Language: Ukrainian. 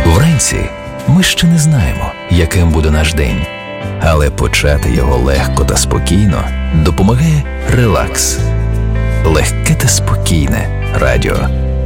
Вранці ми ще не знаємо, яким буде наш день. Але почати його легко та спокійно допомагає релакс. Легке та спокійне радіо